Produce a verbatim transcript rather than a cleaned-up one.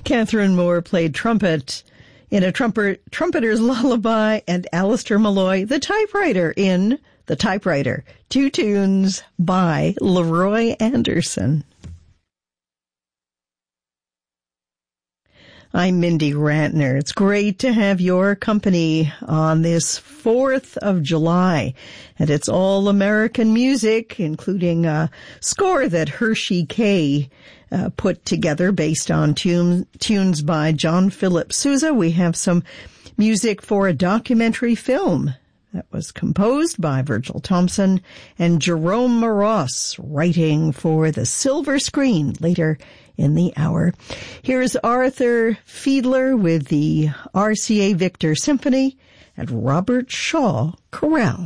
Catherine Moore played trumpet in A Trumpet, Trumpeter's Lullaby, and Alistair Malloy, the typewriter, in The Typewriter. Two tunes by Leroy Anderson. I'm Mindy Rantner. It's great to have your company on this fourth of July. And it's all American music, including a score that Hershey K uh, put together based on tune, tunes by John Philip Sousa. We have some music for a documentary film that was composed by Virgil Thompson and Jerome Moross, writing for the silver screen later in the hour. Here's Arthur Fiedler with the R C A Victor Symphony and Robert Shaw Chorale.